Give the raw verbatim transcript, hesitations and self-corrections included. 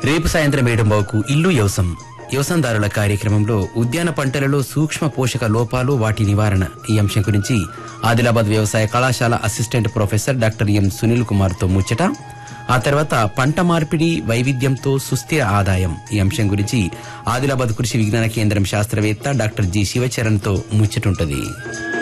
రేపు సాయంత్రం ఏడుంబావుకు ఇల్లు వ్యవసం వ్యవసాయదారుల కార్యక్రమంలో ఉద్యాన పంటలలో సూక్ష్మ పోషక లోపాలు వాటి నివారణ ఈ అంశం గురించి ఆదిలాబాద్ వ్యవసాయ కళాశాల assistant professor doctor M Sunil Kumar తో ముచ్చట. ఆ తర్వాత పంట మార్పిడి వైవిధ్యంతో సుస్థిర ఆదాయం ఈ అంశం గురించి ఆదిలాబాద్ కృషి విజ్ఞాన కేంద్రం శాస్త్రవేత్త డాక్టర్ జి శివచరణ్ తో ముచ్చటుంటది.